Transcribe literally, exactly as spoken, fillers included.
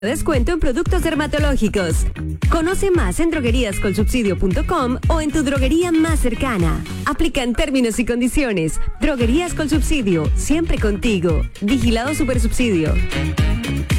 Descuento en productos dermatológicos. Conoce más en droguerías con subsidio punto com o en tu droguería más cercana. Aplican términos y condiciones. Droguerías con subsidio, siempre contigo. Vigilado Supersubsidio.